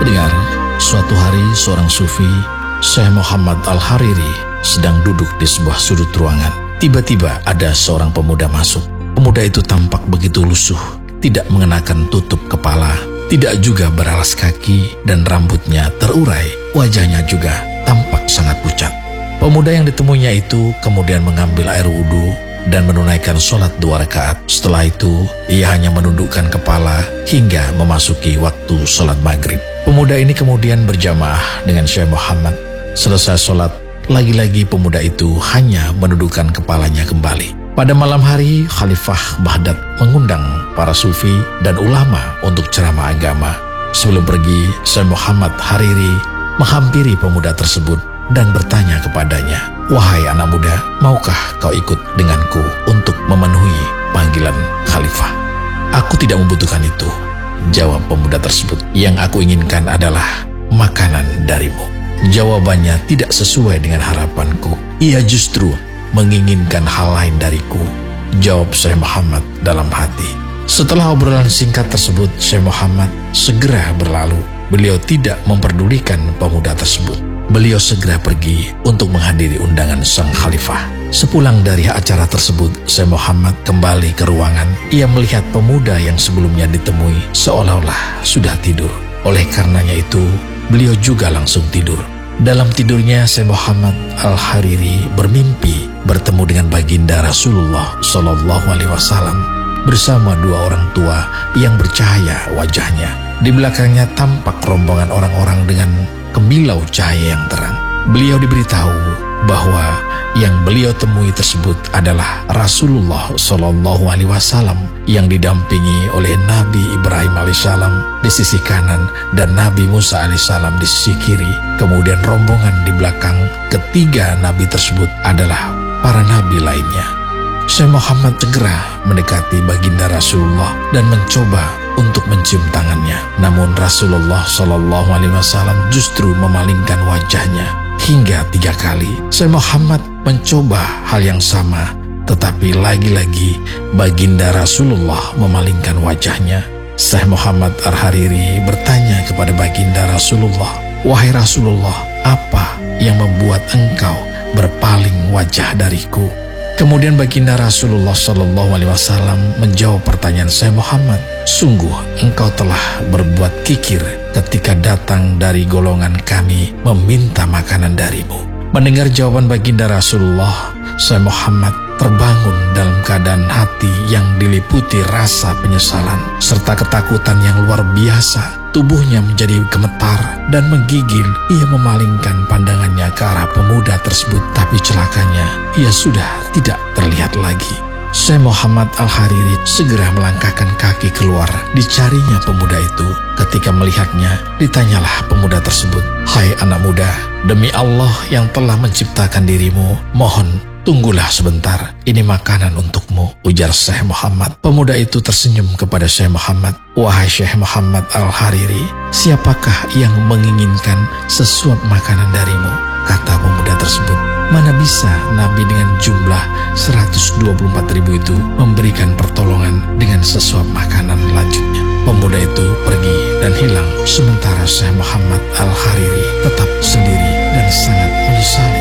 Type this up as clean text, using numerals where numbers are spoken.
Pendengar, suatu hari seorang sufi, Syekh Muhammad Al-Hariri, sedang duduk di sebuah sudut ruangan. Tiba-tiba ada seorang pemuda masuk. Pemuda itu tampak begitu lusuh, tidak mengenakan tutup kepala, tidak juga beralas kaki, dan rambutnya terurai. Wajahnya juga tampak sangat pucat. Pemuda yang ditemuinya itu kemudian mengambil air wudhu dan menunaikan sholat 2 rakaat. Setelah itu, ia hanya menundukkan kepala hingga memasuki waktu sholat maghrib. Pemuda ini kemudian berjamaah dengan Syekh Muhammad. Selesai sholat, lagi-lagi pemuda itu hanya menundukkan kepalanya kembali. Pada malam hari, Khalifah Baghdad mengundang para sufi dan ulama untuk ceramah agama. Sebelum pergi, Syekh Muhammad Hariri menghampiri pemuda tersebut dan bertanya kepadanya, "Wahai anak muda, maukah kau ikut denganku untuk memenuhi panggilan Khalifah?" "Aku tidak membutuhkan itu," jawab pemuda tersebut. "Yang aku inginkan adalah makanan darimu." Jawabannya tidak sesuai dengan harapanku. Ia justru menginginkan hal lain dariku, jawab Syekh Muhammad dalam hati. Setelah obrolan singkat tersebut, Syekh Muhammad segera berlalu. Beliau tidak memperdulikan pemuda tersebut. Beliau segera pergi untuk menghadiri undangan sang khalifah. Sepulang dari acara tersebut, Syekh Muhammad kembali ke ruangan. Ia melihat pemuda yang sebelumnya ditemui seolah-olah sudah tidur. Oleh karenanya itu, beliau juga langsung tidur. Dalam tidurnya, Syekh Muhammad Al-Hariri bermimpi bertemu dengan baginda Rasulullah SAW bersama 2 orang tua yang bercahaya wajahnya. Di belakangnya tampak rombongan orang-orang dengan kemilau cahaya yang terang. Beliau diberitahu bahwa yang beliau temui tersebut adalah Rasulullah SAW yang didampingi oleh Nabi Ibrahim alaihissalam di sisi kanan dan Nabi Musa alaihissalam di sisi kiri. Kemudian rombongan di belakang ketiga Nabi tersebut adalah para Nabi lainnya. Syekh Muhammad segera mendekati baginda Rasulullah dan mencoba untuk mencium tangannya. Namun Rasulullah SAW justru memalingkan wajahnya hingga 3 kali. Syekh Muhammad mencoba hal yang sama, tetapi lagi-lagi baginda Rasulullah memalingkan wajahnya. Syekh Muhammad Al-Hariri bertanya kepada baginda Rasulullah, "Wahai Rasulullah, apa yang membuat engkau berpaling wajah dariku?" Kemudian baginda Rasulullah SAW menjawab pertanyaan Syekh Muhammad, "Sungguh engkau telah berbuat kikir ketika datang dari golongan kami meminta makanan darimu." Mendengar jawaban baginda Rasulullah, Syekh Muhammad terbangun dalam keadaan hati yang diliputi rasa penyesalan serta ketakutan yang luar biasa. Tubuhnya menjadi gemetar dan menggigil. Ia memalingkan pandangannya ke arah pemuda tersebut, tapi celakanya ia sudah tidak terlihat lagi. Syekh Muhammad Al-Hariri segera melangkahkan kaki keluar. Dicarinya pemuda itu. Ketika melihatnya, ditanyalah pemuda tersebut, "Hai anak muda, demi Allah yang telah menciptakan dirimu, mohon tunggulah sebentar, ini makanan untukmu," ujar Syekh Muhammad. Pemuda itu tersenyum kepada Syekh Muhammad. "Wahai Syekh Muhammad Al-Hariri, siapakah yang menginginkan sesuap makanan darimu?" kata pemuda tersebut. "Mana bisa Nabi dengan jumlah 124.000 itu memberikan pertolongan dengan sesuap makanan?" lanjutnya. Pemuda itu pergi dan hilang, sementara Syekh Muhammad Al-Hariri tetap sendiri dan sangat menyesal